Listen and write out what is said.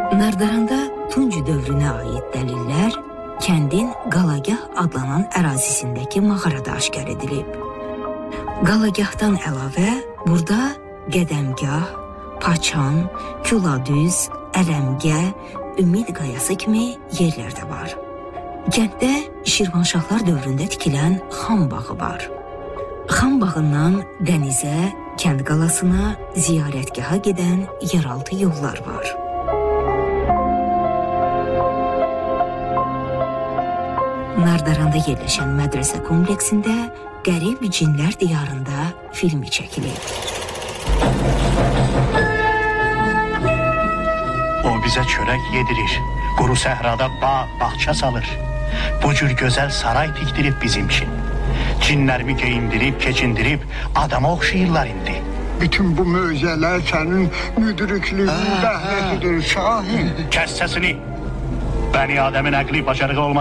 Nardaranda Tunc dövrünə aid dəlillər kəndin Qalagah adlanan ərazisindəki mağarada aşkar edilib. Qalagahdan əlavə burada Qədəmgah, Paçan, Küladüz, Ələmgə, Ümid Qayası kimi yerlər də var. Kənddə Şirvanşahlar dövründə tikilən Xan bağı var. Xan bağından dənizə, kənd qalasına, ziyarətgaha gedən yeraltı yollar var. Nardaranda yerləşən mədrəsə kompleksində qərib cinlər diyarında filmi çəkilib. O bizə çörək yedirir, quru səhrada bağ, bağça salır. Bu cür gözəl saray tikdirib bizim için. Cinlərimi geyindirib, keçindirib adama oxşayırlar indi. Bütün bu möcələr sənin müdrikliyinin bəhrəsidir, Şahin. Kəs səsini. Bəni Adəmin əqli bacarığı olmaz.